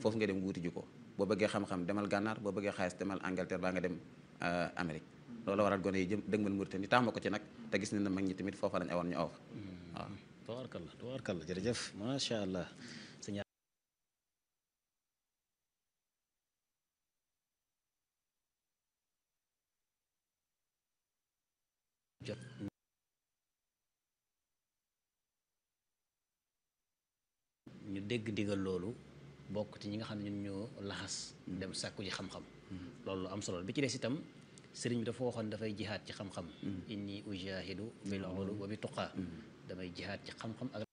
foofu nga dem wuuti ji ko boo bëggee xam-xam demal gànnaar boo bëggee xaalis demal Angleterre baa nga dem Amérique loolu waral gone yi dëgmal Mauritanie tàmm ko ci nag te gis nañ ne mag ñi tamit foofa lañ awoon ñu aw fa waaw tabaarkalla jërëjëf macha allah sëñ jot ñu dégg ndigal loolu bokk ci ñi nga xam ne ñun ñoo laxas dem sàkku ji xam-xam loolu lu am solo bi ci des itam sëriñ bi dafa waxoon dafay jihaad ci xam-xam inni ujahidu bil ulum wa bi tuqaa damay jihaad ci xam-xam ak